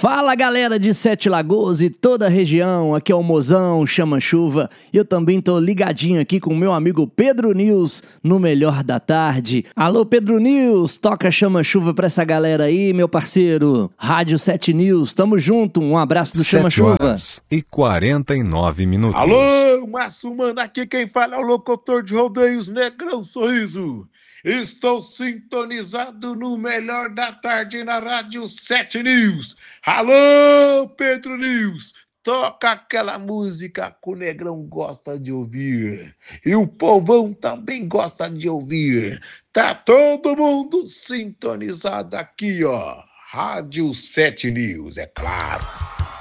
Fala galera de Sete Lagoas e toda a região, aqui é o Mozão, Chama Chuva, e eu também tô ligadinho aqui com o meu amigo Pedro News no Melhor da Tarde. Alô Pedro News, toca Chama Chuva pra essa galera aí, meu parceiro. Rádio 7 News, tamo junto, um abraço do Chama Chuva. 7h49. Alô, Márcio Mano, aqui quem fala é o locutor de rodeios Negrão Sorriso. Estou sintonizado no Melhor da Tarde na Rádio 7 News. Alô, Pedro News, toca aquela música que o Negrão gosta de ouvir. E o povão também gosta de ouvir. Tá todo mundo sintonizado aqui, ó. Rádio 7 News, é claro.